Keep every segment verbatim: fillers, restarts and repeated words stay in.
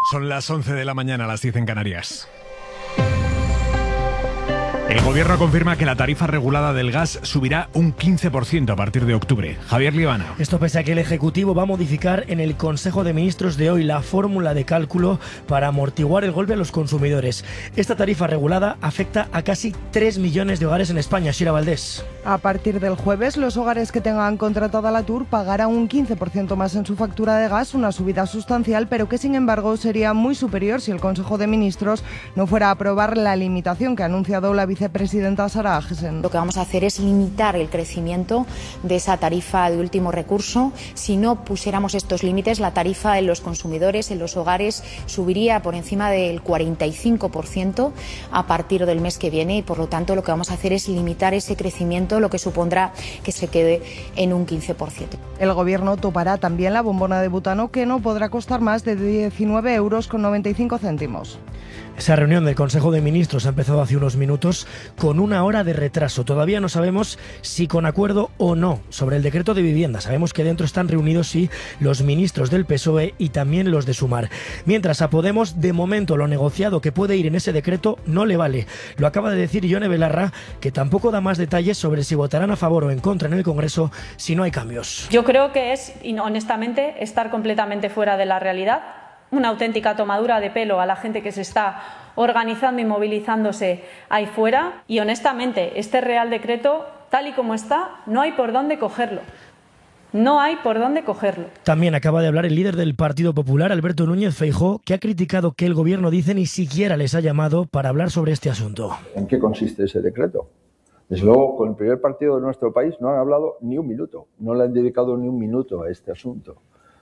Son las once de la mañana, las diez en Canarias. El Gobierno confirma que la tarifa regulada del gas subirá un quince por ciento a partir de octubre. Javier Libana. Esto pese a que el Ejecutivo va a modificar en el Consejo de Ministros de hoy la fórmula de cálculo para amortiguar el golpe a los consumidores. Esta tarifa regulada afecta a casi tres millones de hogares en España. Shira Valdés. A partir del jueves, los hogares que tengan contratada la Tour pagarán un quince por ciento más en su factura de gas, una subida sustancial, pero que sin embargo sería muy superior si el Consejo de Ministros no fuera a aprobar la limitación que ha anunciado la vicepresidenta Sara Agesen. Lo que vamos a hacer es limitar el crecimiento de esa tarifa de último recurso. Si no pusiéramos estos límites, la tarifa en los consumidores, en los hogares, subiría por encima del cuarenta y cinco por ciento a partir del mes que viene y, por lo tanto, lo que vamos a hacer es limitar ese crecimiento, lo que supondrá que se quede en un quince por ciento. El Gobierno topará también la bombona de butano, que no podrá costar más de diecinueve euros con noventa y cinco céntimos. Esa reunión del Consejo de Ministros ha empezado hace unos minutos con una hora de retraso. Todavía no sabemos si con acuerdo o no sobre el decreto de vivienda. Sabemos que dentro están reunidos sí los ministros del P S O E y también los de Sumar. Mientras a Podemos, de momento, lo negociado que puede ir en ese decreto no le vale. Lo acaba de decir Ione Belarra, que tampoco da más detalles sobre si votarán a favor o en contra en el Congreso si no hay cambios. Yo creo que es, honestamente, estar completamente fuera de la realidad. Una auténtica tomadura de pelo a la gente que se está organizando y movilizándose ahí fuera. Y honestamente, este Real Decreto, tal y como está, no hay por dónde cogerlo. No hay por dónde cogerlo. También acaba de hablar el líder del Partido Popular, Alberto Núñez Feijóo, que ha criticado que el Gobierno, dice, ni siquiera les ha llamado para hablar sobre este asunto. ¿En qué consiste ese decreto? Desde luego, con el primer partido de nuestro país no han hablado ni un minuto. No le han dedicado ni un minuto a este asunto.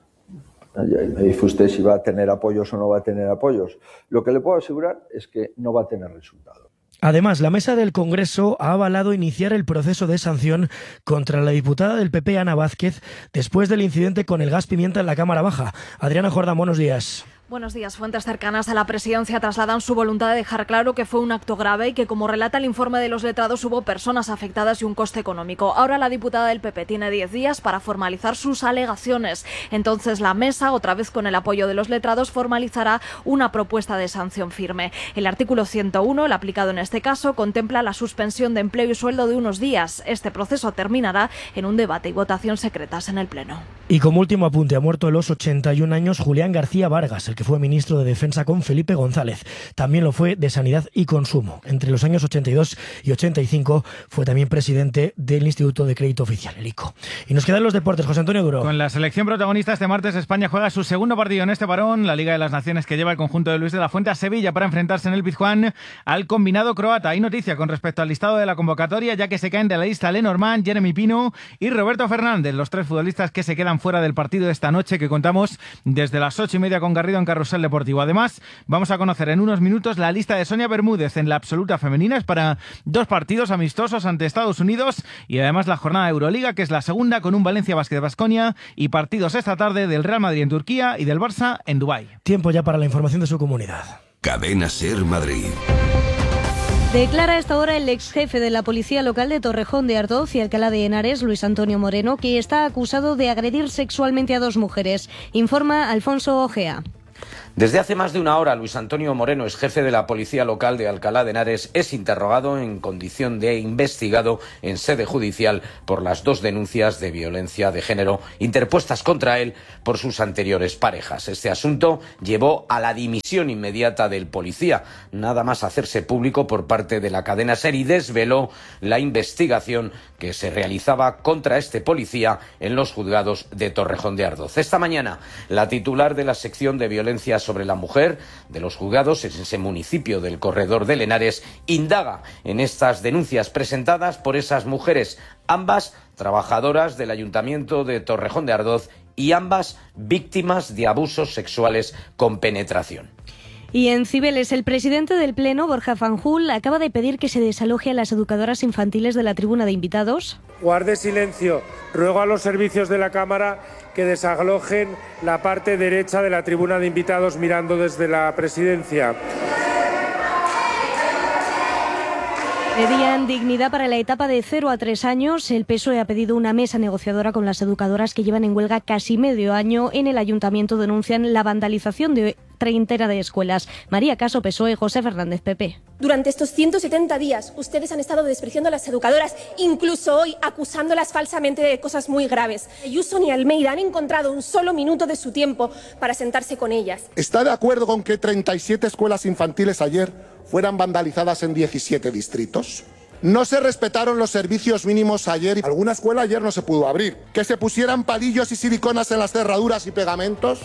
Me dice usted si va a tener apoyos o no va a tener apoyos. Lo que le puedo asegurar es que no va a tener resultado. Además, la mesa del Congreso ha avalado iniciar el proceso de sanción contra la diputada del P P, Ana Vázquez, después del incidente con el gas pimienta en la Cámara Baja. Adriana Jordán, buenos días. Buenos días. Fuentes cercanas a la presidencia trasladan su voluntad de dejar claro que fue un acto grave y que, como relata el informe de los letrados, hubo personas afectadas y un coste económico. Ahora la diputada del P P tiene diez días para formalizar sus alegaciones. Entonces la mesa, otra vez con el apoyo de los letrados, formalizará una propuesta de sanción firme. El artículo ciento uno, el aplicado en este caso, contempla la suspensión de empleo y sueldo de unos días. Este proceso terminará en un debate y votación secretas en el Pleno. Y como último apunte, ha muerto a los ochenta y un años Julián García Vargas, el que fue ministro de Defensa con Felipe González. También lo fue de Sanidad y Consumo. Entre los años ochenta y dos y ochenta y cinco fue también presidente del Instituto de Crédito Oficial, el I C O. Y nos quedan los deportes. José Antonio Duro. Con la selección protagonista este martes, España juega su segundo partido en este parón, la Liga de las Naciones, que lleva el conjunto de Luis de la Fuente a Sevilla para enfrentarse en el Pizjuán al combinado croata. Hay noticia con respecto al listado de la convocatoria, ya que se caen de la lista Lenormand, Jeremy Pino y Roberto Fernández, los tres futbolistas que se quedan fuera del partido de esta noche, que contamos desde las ocho y media con Garrido en Carrusel Deportivo. Además, vamos a conocer en unos minutos la lista de Sonia Bermúdez en la absoluta femenina. Es para dos partidos amistosos ante Estados Unidos y además la jornada de Euroliga, que es la segunda, con un Valencia Basket Baskonia y partidos esta tarde del Real Madrid en Turquía y del Barça en Dubái. Tiempo ya para la información de su comunidad. Cadena SER Madrid. Declara a esta hora el ex jefe de la Policía Local de Torrejón de Ardoz y Alcalá de Henares, Luis Antonio Moreno, que está acusado de agredir sexualmente a dos mujeres. Informa Alfonso Ojea. Desde hace más de una hora, Luis Antonio Moreno, ex jefe de la Policía Local de Alcalá de Henares, es interrogado en condición de investigado en sede judicial por las dos denuncias de violencia de género interpuestas contra él por sus anteriores parejas. Este asunto llevó a la dimisión inmediata del policía, nada más hacerse público por parte de la cadena SER, y desveló la investigación que se realizaba contra este policía en los juzgados de Torrejón de Ardoz. Esta mañana, la titular de la sección de violencia sobre la mujer de los juzgados en ese municipio del Corredor del Henares indaga en estas denuncias presentadas por esas mujeres, ambas trabajadoras del Ayuntamiento de Torrejón de Ardoz y ambas víctimas de abusos sexuales con penetración. Y en Cibeles, el presidente del Pleno, Borja Fanjul, acaba de pedir que se desaloje a las educadoras infantiles de la tribuna de invitados. Guarde silencio. Ruego a los servicios de la Cámara que desalojen la parte derecha de la tribuna de invitados mirando desde la presidencia. Pedían dignidad para la etapa de cero a tres años. El P S O E ha pedido una mesa negociadora con las educadoras que llevan en huelga casi medio año. En el ayuntamiento denuncian la vandalización de treintena de escuelas. María Caso, P S O E, José Fernández, P P. Durante estos ciento setenta días, ustedes han estado despreciando a las educadoras, incluso hoy acusándolas falsamente de cosas muy graves. Ayuso ni Almeida han encontrado un solo minuto de su tiempo para sentarse con ellas. ¿Está de acuerdo con que treinta y siete escuelas infantiles ayer fueran vandalizadas en diecisiete distritos? No se respetaron los servicios mínimos ayer y alguna escuela ayer no se pudo abrir. ¿Que se pusieran palillos y siliconas en las cerraduras y pegamentos?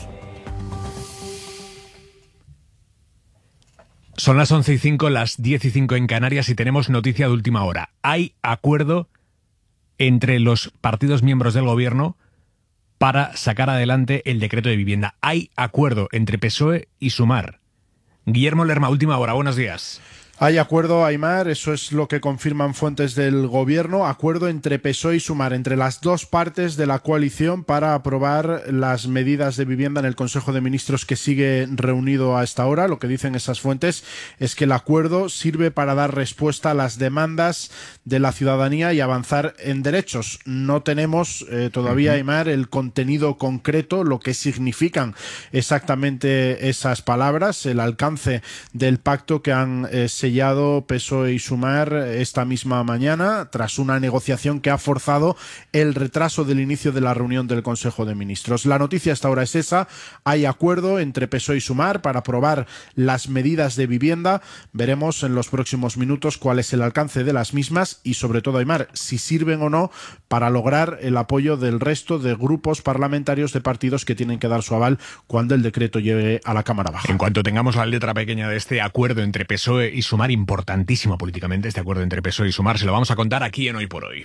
Son las once y cinco, las diez y cinco en Canarias y tenemos noticia de última hora. Hay acuerdo entre los partidos miembros del gobierno para sacar adelante el decreto de vivienda. Hay acuerdo entre P S O E y Sumar. Guillermo Lerma, última hora, buenos días. Hay acuerdo, Aimar, eso es lo que confirman fuentes del gobierno, acuerdo entre P S O E y Sumar, entre las dos partes de la coalición para aprobar las medidas de vivienda en el Consejo de Ministros que sigue reunido a esta hora. Lo que dicen esas fuentes es que el acuerdo sirve para dar respuesta a las demandas de la ciudadanía y avanzar en derechos. No tenemos eh, todavía, Aimar, el contenido concreto, lo que significan exactamente esas palabras, el alcance del pacto que han eh, sellado P S O E y Sumar esta misma mañana, tras una negociación que ha forzado el retraso del inicio de la reunión del Consejo de Ministros. La noticia hasta ahora es esa, hay acuerdo entre P S O E y Sumar para aprobar las medidas de vivienda. Veremos en los próximos minutos cuál es el alcance de las mismas y sobre todo, Aimar, si sirven o no para lograr el apoyo del resto de grupos parlamentarios de partidos que tienen que dar su aval cuando el decreto llegue a la Cámara Baja. En cuanto tengamos la letra pequeña de este acuerdo entre P S O E y Sumar, importantísimo políticamente este acuerdo entre P S O E y Sumar, se lo vamos a contar aquí en Hoy por Hoy.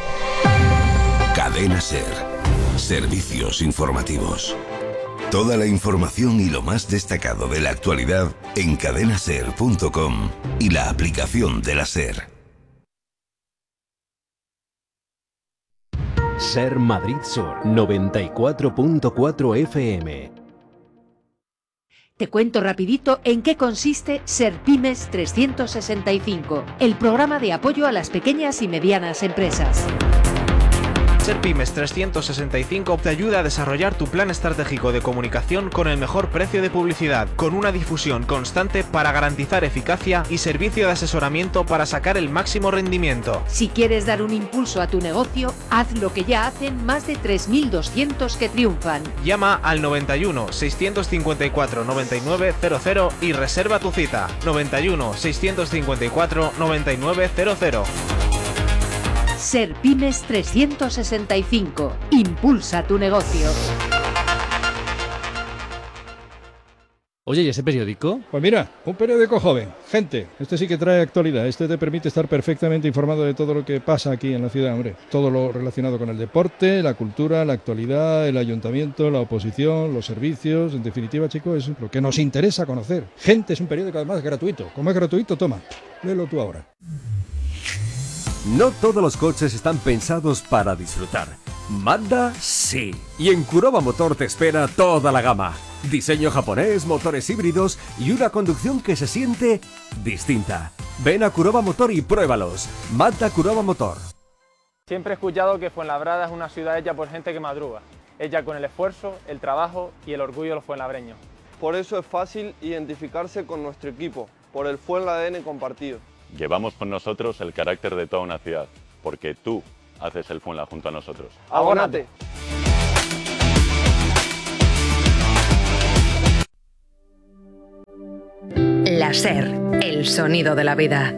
Cadena SER. Servicios informativos. Toda la información y lo más destacado de la actualidad en cadena ser punto com y la aplicación de la SER. SER Madrid Sur noventa y cuatro punto cuatro F M. Te cuento rapidito en qué consiste SERPymes trescientos sesenta y cinco, el programa de apoyo a las pequeñas y medianas empresas. SERPymes trescientos sesenta y cinco te ayuda a desarrollar tu plan estratégico de comunicación con el mejor precio de publicidad, con una difusión constante para garantizar eficacia y servicio de asesoramiento para sacar el máximo rendimiento. Si quieres dar un impulso a tu negocio, haz lo que ya hacen más de tres mil doscientos que triunfan. Llama al noventa y uno, seiscientos cincuenta y cuatro, noventa y nueve cero cero y reserva tu cita. noventa y uno, seiscientos cincuenta y cuatro, noventa y nueve cero cero. SERPymes trescientos sesenta y cinco. Impulsa tu negocio. Oye, ¿y ese periódico? Pues mira, un periódico joven. Gente, este sí que trae actualidad. Este te permite estar perfectamente informado de todo lo que pasa aquí en la ciudad, hombre. Todo lo relacionado con el deporte, la cultura, la actualidad, el ayuntamiento, la oposición, los servicios. En definitiva, chicos, es lo que nos interesa conocer. Gente es un periódico además gratuito. Como es gratuito, toma, léelo tú ahora. No todos los coches están pensados para disfrutar. Mazda sí. Y en Kuroba Motor te espera toda la gama. Diseño japonés, motores híbridos y una conducción que se siente distinta. Ven a Kuroba Motor y pruébalos. Mazda Kuroba Motor. Siempre he escuchado que Fuenlabrada es una ciudad hecha por gente que madruga. Hecha con el esfuerzo, el trabajo y el orgullo de los fuenlabreños. Por eso es fácil identificarse con nuestro equipo, por el Fuenla-A D N compartido. Llevamos con nosotros el carácter de toda una ciudad, porque tú haces el Fuenla junto a nosotros. ¡Abónate! La SER, el sonido de la vida.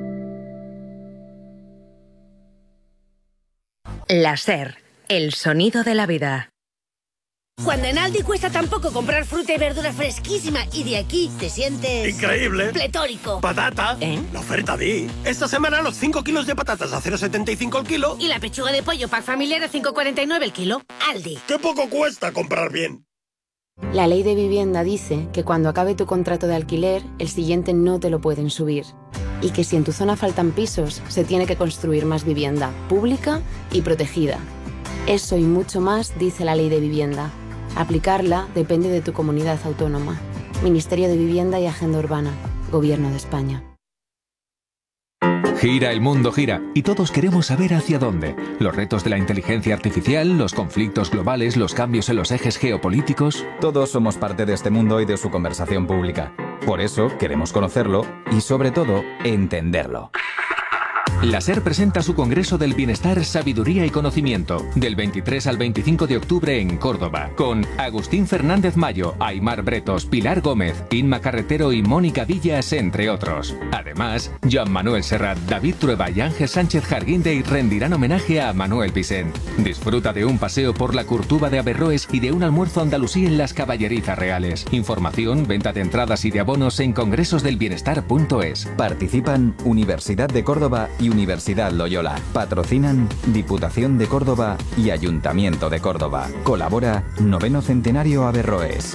La SER, el sonido de la vida. Cuando en Aldi cuesta tan poco comprar fruta y verdura fresquísima y de aquí te sientes... ¡increíble! ¡Pletórico! ¡Patata! ¿Eh? La oferta Di. Esta semana los cinco kilos de patatas a cero coma setenta y cinco el kilo. Y la pechuga de pollo pack familiar a cinco coma cuarenta y nueve el kilo. Aldi. ¡Qué poco cuesta comprar bien! La ley de vivienda dice que cuando acabe tu contrato de alquiler, el siguiente no te lo pueden subir. Y que si en tu zona faltan pisos, se tiene que construir más vivienda, pública y protegida. Eso y mucho más dice la ley de vivienda. Aplicarla depende de tu comunidad autónoma. Ministerio de Vivienda y Agenda Urbana. Gobierno de España. Gira, el mundo gira, y todos queremos saber hacia dónde. Los retos de la inteligencia artificial, los conflictos globales, los cambios en los ejes geopolíticos. Todos somos parte de este mundo y de su conversación pública. Por eso queremos conocerlo y, sobre todo, entenderlo. La SER presenta su Congreso del Bienestar, Sabiduría y Conocimiento, del veintitrés al veinticinco de octubre en Córdoba, con Agustín Fernández Mayo, Aimar Bretos, Pilar Gómez, Inma Carretero y Mónica Villas, entre otros. Además, Joan Manuel Serrat, David Trueba y Ángel Sánchez Jarguindey rendirán homenaje a Manuel Vicent. Disfruta de un paseo por la Curtuba de Averroes y de un almuerzo andalusí en las Caballerizas Reales. Información, venta de entradas y de abonos en congresosdelbienestar punto es. Participan Universidad de Córdoba y Universidad Loyola. Patrocinan Diputación de Córdoba y Ayuntamiento de Córdoba. Colabora Noveno Centenario Averroes.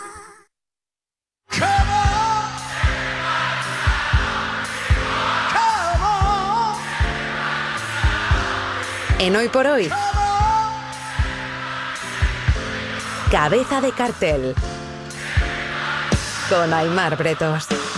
En Hoy por Hoy, Cabeza de Cartel, con Aimar Bretos.